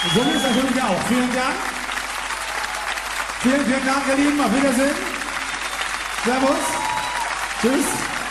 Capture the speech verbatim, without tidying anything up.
So ist es natürlich auch. Vielen Dank. Vielen, vielen Dank, ihr Lieben. Auf Wiedersehen. Servus. Tschüss.